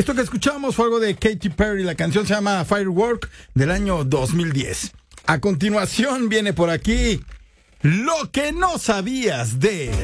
Esto que escuchamos fue algo de Katy Perry. La canción se llama Firework del año 2010. A continuación viene por aquí lo que no sabías de...